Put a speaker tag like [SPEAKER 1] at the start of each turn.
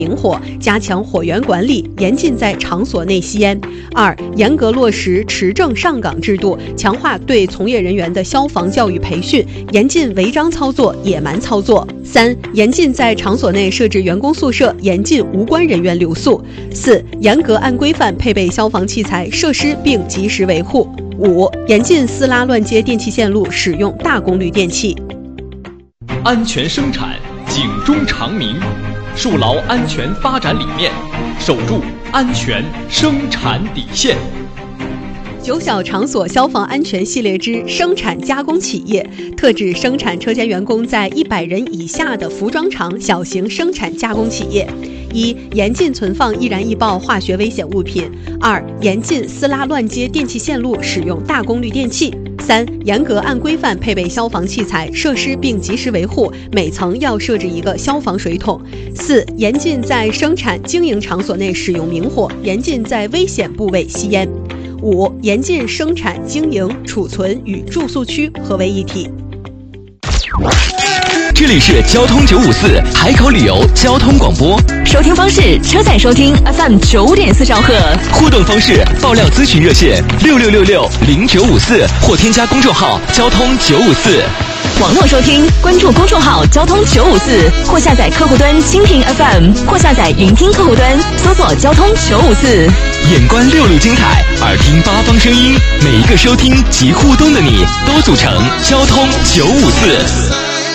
[SPEAKER 1] 明火，加强火源管理，严禁在场所内吸烟。2、严格落实持证上岗制度，强化对从业人员的消防教育培训，严禁违章操作、野蛮操作。3、严禁在场所内设置员工宿舍，严禁无关人员留宿。4、严格按规范配备消防器材设施并及时维护。5、严禁私拉乱接电气线路，使用大功率电器。
[SPEAKER 2] 安全生产，警钟长鸣，树牢安全发展理念，守住安全生产底线。
[SPEAKER 1] 9小场所消防安全系列之生产加工企业，特指生产车间员工在100人以下的服装厂小型生产加工企业。1、严禁存放易燃易爆化学危险物品。2、严禁私拉乱接电气线路，使用大功率电器。3、严格按规范配备消防器材设施并及时维护，每层要设置1个消防水桶。4、严禁在生产经营场所内使用明火，严禁在危险部位吸烟。5、严禁生产经营、储存与住宿区合为一体。
[SPEAKER 3] 这里是交通954海口旅游交通广播，
[SPEAKER 4] 收听方式：车载收听 FM 9.4兆赫，
[SPEAKER 3] 互动方式：爆料咨询热线66660954或添加公众号交通954。
[SPEAKER 4] 网络收听，关注公众号交通954，或下载客户端蜻蜓 FM， 或下载云听客户端，搜索交通954。
[SPEAKER 3] 眼观6路精彩，耳听8方声音，每一个收听及互动的你，都组成交通954。